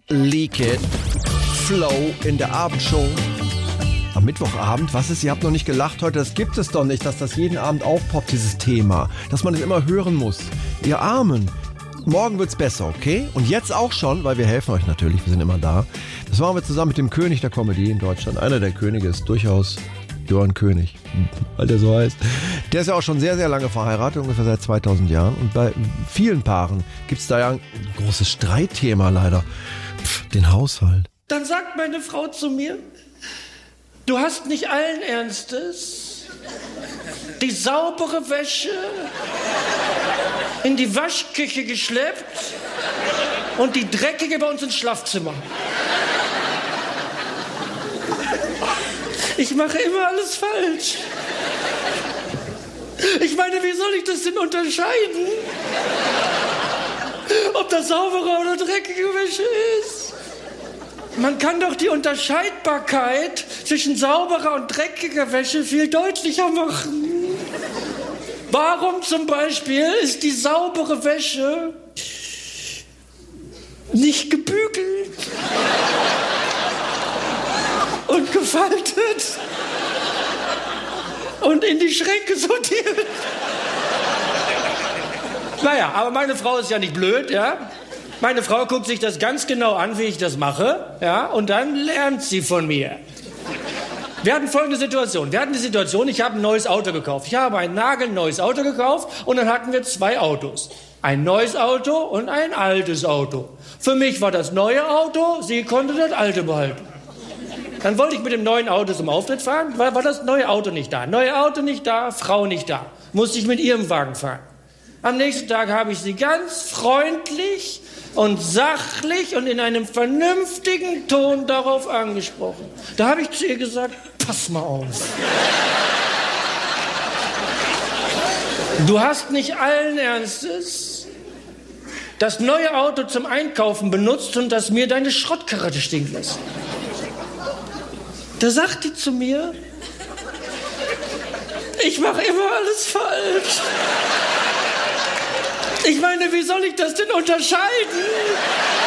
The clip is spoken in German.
Leak It, Flow in der Abendshow. Am Mittwochabend, was ist, ihr habt noch nicht gelacht heute, das gibt es doch nicht, dass das jeden Abend aufpoppt, dieses Thema. Dass man es immer hören muss. Ihr Armen, morgen wird's besser, okay? Und jetzt auch schon, weil wir helfen euch natürlich, wir sind immer da. Das machen wir zusammen mit dem König der Comedy in Deutschland. Einer der Könige ist durchaus Johann König, weil der so heißt. Der ist ja auch schon sehr, sehr lange verheiratet, ungefähr seit 2000 Jahren. Und bei vielen Paaren gibt es da ja ein großes Streitthema leider. Den Haushalt. Dann sagt meine Frau zu mir, du hast nicht allen Ernstes die saubere Wäsche in die Waschküche geschleppt und die dreckige bei uns ins Schlafzimmer. Ich mache immer alles falsch. Ich meine, wie soll ich das denn unterscheiden? Ob das saubere oder dreckige Wäsche ist? Man kann doch die Unterscheidbarkeit zwischen sauberer und dreckiger Wäsche viel deutlicher machen. Warum zum Beispiel ist die saubere Wäsche nicht gebügelt und gefaltet und in die Schränke sortiert? Naja, aber meine Frau ist ja nicht blöd, ja? Meine Frau guckt sich das ganz genau an, wie ich das mache, ja? Und dann lernt sie von mir. Wir hatten folgende Situation. Ich habe ein neues Auto gekauft. Ich habe ein nagelneues Auto gekauft und dann hatten wir 2 Autos. Ein neues Auto und ein altes Auto. Für mich war das neue Auto, sie konnte das alte behalten. Dann wollte ich mit dem neuen Auto zum Auftritt fahren, war das neue Auto nicht da. Neue Auto nicht da, Frau nicht da. Musste ich mit ihrem Wagen fahren. Am nächsten Tag habe ich sie ganz freundlich und sachlich und in einem vernünftigen Ton darauf angesprochen. Da habe ich zu ihr gesagt, pass mal auf. Du hast nicht allen Ernstes das neue Auto zum Einkaufen benutzt und das mir deine Schrottkarre stehen lassen. Da sagt die zu mir, ich mache immer alles falsch. Ich meine, wie soll ich das denn unterscheiden?